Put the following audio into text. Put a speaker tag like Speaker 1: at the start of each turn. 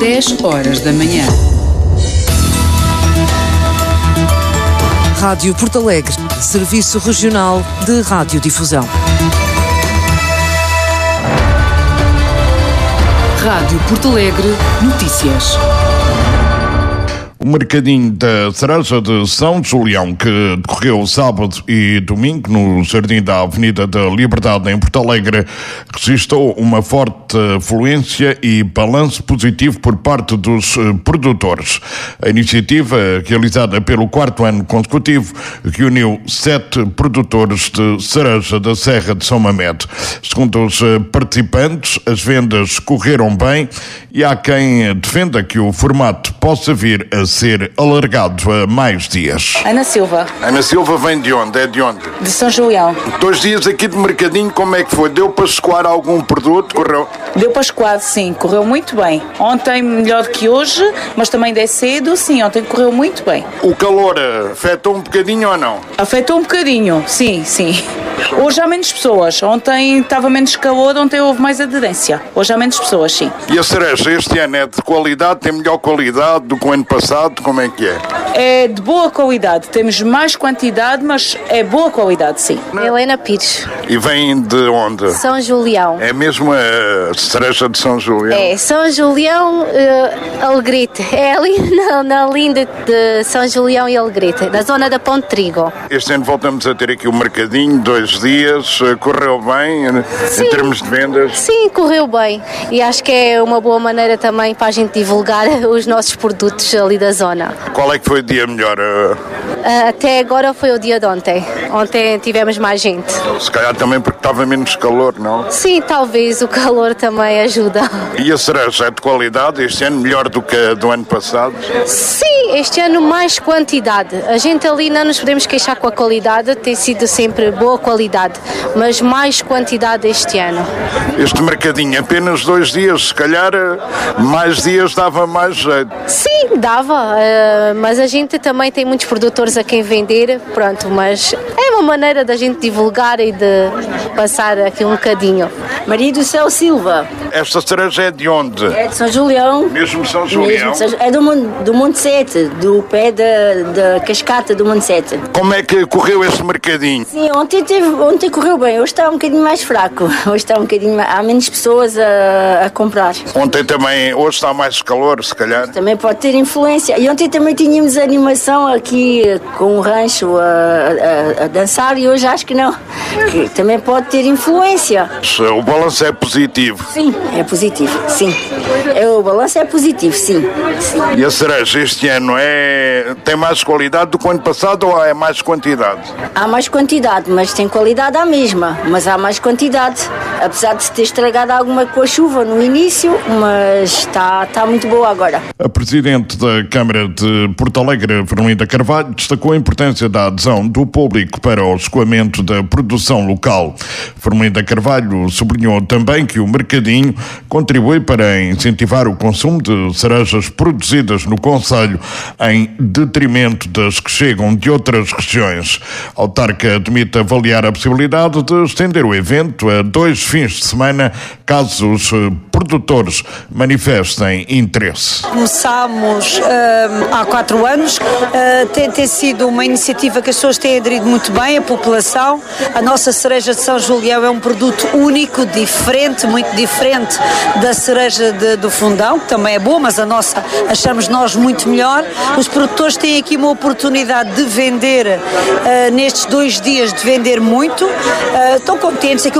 Speaker 1: 10 horas da manhã.
Speaker 2: Rádio Porto Alegre, Serviço Regional de Radiodifusão.
Speaker 1: Rádio Porto Alegre, notícias.
Speaker 3: O mercadinho da cereja de São Julião, que decorreu sábado e domingo no Jardim da Avenida da Liberdade, em Porto Alegre, registrou uma forte afluência e balanço positivo por parte dos produtores. A iniciativa, realizada pelo 4º ano consecutivo, reuniu 7 produtores de cereja da Serra de São Mamede. Segundo os participantes, as vendas correram bem e há quem defenda que o formato possa vir a ser alargado a mais dias.
Speaker 4: Ana Silva.
Speaker 3: Ana Silva vem de onde? É de onde?
Speaker 4: De São Julião.
Speaker 3: 2 dias aqui de mercadinho, como é que foi? Deu para escoar algum produto? Correu?
Speaker 4: Deu para escoar, sim, correu muito bem. Ontem melhor do que hoje, mas também de cedo, sim, ontem correu muito bem.
Speaker 3: O calor afetou um bocadinho ou não?
Speaker 4: Afetou um bocadinho, sim. Hoje há menos pessoas. Ontem estava menos calor, ontem houve mais aderência. Hoje há menos pessoas, sim.
Speaker 3: E a cereja este ano é de qualidade? Tem melhor qualidade do que o ano passado? Como é que é?
Speaker 4: É de boa qualidade. Temos mais quantidade, mas é boa qualidade, sim.
Speaker 5: Helena Pires.
Speaker 3: E vem de onde?
Speaker 5: São Julião.
Speaker 3: É mesmo a cereja de São Julião?
Speaker 5: É, São Julião, Alegrete. É ali na linda de São Julião e Alegrete, na zona da Ponte Trigo.
Speaker 3: Este ano voltamos a ter aqui o mercadinho, 2 dias, correu bem em termos de vendas?
Speaker 5: Sim, correu bem. E acho que é uma boa maneira também para a gente divulgar os nossos produtos ali da zona.
Speaker 3: Qual é que foi o dia melhor?
Speaker 5: Até agora foi o dia de ontem. Ontem tivemos mais gente.
Speaker 3: Se calhar também porque estava menos calor, não?
Speaker 5: Sim, talvez o calor também ajuda.
Speaker 3: E a cereja é de qualidade este ano, melhor do que a do ano passado?
Speaker 5: Sim, este ano mais quantidade. A gente ali não nos podemos queixar com a qualidade, tem sido sempre boa qualidade, mas mais quantidade este ano.
Speaker 3: Este mercadinho, apenas 2 dias, se calhar mais dias dava mais jeito.
Speaker 5: Sim, dava, mas a gente também tem muitos produtores a quem vender, pronto, mas é uma maneira da gente divulgar e de passar aqui um bocadinho.
Speaker 6: Maria do Céu Silva.
Speaker 3: Esta cereja é de onde?
Speaker 6: É de São Julião.
Speaker 3: Mesmo São Julião?
Speaker 6: É do Monte Sete, do pé da cascata do Monte Sete.
Speaker 3: Como é que correu este mercadinho?
Speaker 6: Sim, ontem correu bem, hoje está um bocadinho mais fraco. Hoje está um bocadinho há menos pessoas a comprar.
Speaker 3: Ontem também, hoje está mais calor, se calhar.
Speaker 6: Também pode ter influência. E ontem também tínhamos animação aqui com o rancho a dançar e hoje acho que não. Que também pode ter influência.
Speaker 3: O balanço é positivo?
Speaker 6: Sim, é positivo, sim. O balanço é positivo, sim.
Speaker 3: E a cereja este ano tem mais qualidade do que o ano passado ou é mais quantidade?
Speaker 6: Há mais quantidade, mas tem qualidade à mesma. Mas há mais quantidade. Apesar de se ter estragado alguma com a chuva no início, mas está muito boa agora.
Speaker 3: A Presidente da Câmara de Porto Alegre, Fernanda Carvalho, destacou a importância da adesão do público para o escoamento da produção local. Fernanda Carvalho sublinhou também que o mercadinho contribui para incentivar o consumo de cerejas produzidas no concelho em detrimento das que chegam de outras regiões. A autarca admite avaliar a possibilidade de estender o evento a 2 fins de semana, caso os produtores manifestem interesse.
Speaker 7: Começámos há 4 anos, tem sido uma iniciativa que as pessoas têm aderido muito bem, a população. A nossa cereja de São Julião é um produto único, diferente, muito diferente da cereja do Fundão, que também é boa, mas a nossa achamos nós muito melhor. Os produtores têm aqui uma oportunidade de vender, nestes 2 dias, de vender muito. Estão contentes.